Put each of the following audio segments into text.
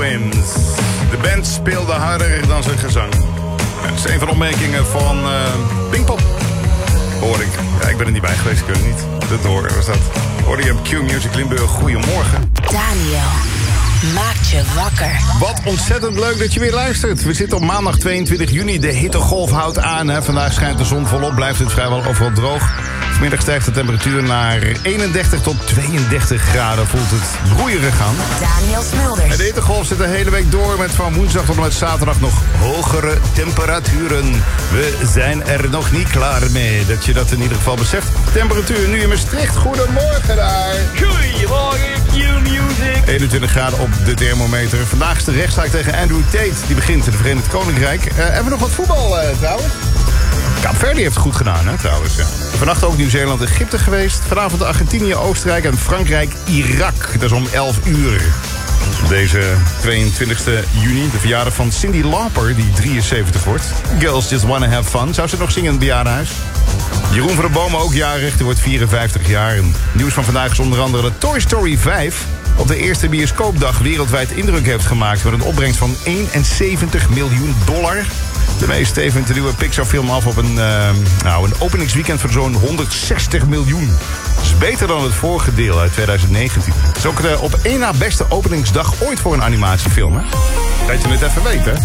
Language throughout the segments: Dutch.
Swims. De band speelde harder dan zijn gezang. Dat is een van de opmerkingen van Pinkpop. Hoor ik. Ja, ik ben er niet bij geweest, ik weet het niet. De Door was dat. Hoorde je op Q-Music Limburg. Goedemorgen. Daniel maakt je wakker. Wat ontzettend leuk dat je weer luistert. We zitten op maandag 22 juni. De hittegolf houdt aan. Hè. Vandaag schijnt de zon volop. Blijft het vrijwel overal droog. Vanmiddag stijgt de temperatuur naar 31 tot 32 graden. Voelt het broeierig aan. Daniel Smulders. En de hittegolf zit de hele week door met van woensdag tot en met zaterdag nog hogere temperaturen. We zijn er nog niet klaar mee. Dat je dat in ieder geval beseft. Temperatuur nu in Maastricht. Goedemorgen daar. Goedemorgen, Q-Music. 21 graden op de thermometer. Vandaag is de rechtszaak tegen Andrew Tate. Die begint in het Verenigd Koninkrijk. Hebben we nog wat voetbal trouwens? Kaapverdi heeft het goed gedaan, hè, trouwens. Ja. Vannacht ook Nieuw-Zeeland, Egypte geweest. Vanavond Argentinië, Oostenrijk en Frankrijk, Irak. Dat is om 11 uur. Deze 22 juni, de verjaardag van Cyndi Lauper, die 73 wordt. Girls Just Wanna Have Fun. Zou ze nog zingen in het bejaardenhuis? Jeroen van der Bomen ook jarig, die wordt 54 jaar. En nieuws van vandaag is onder andere dat Toy Story 5... op de eerste bioscoopdag wereldwijd indruk heeft gemaakt... met een opbrengst van $71 miljoen. De meest stevende nieuwe Pixar-film af op een openingsweekend van zo'n 160 miljoen. Dat is beter dan het vorige deel uit 2019. Het is ook de op één na beste openingsdag ooit voor een animatiefilm, hè? Dat je het even weet, hè?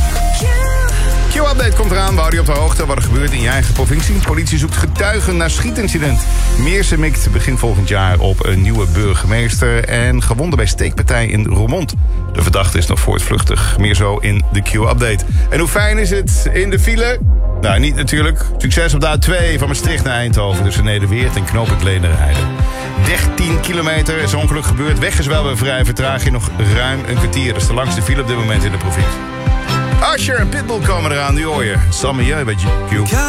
Q-update komt eraan. We houden je op de hoogte wat er gebeurt in je eigen provincie. Politie zoekt getuigen naar schietincident. Meersen mikt begin volgend jaar op een nieuwe burgemeester... en gewonden bij steekpartij in Roermond. De verdachte is nog voortvluchtig. Meer zo in de Q-update. En hoe fijn is het in de file? Nou, niet natuurlijk. Succes op de A2 van Maastricht naar Eindhoven... tussen Nederweert en knooppunt Leenderheide. 13 kilometer is ongeluk gebeurd. Weg is wel weer vrij. Vertraging nog ruim een kwartier. Dat is de langste file op dit moment in de provincie. Usher en Pitbull komen eraan, nu hoor je. Samen jij bij Q.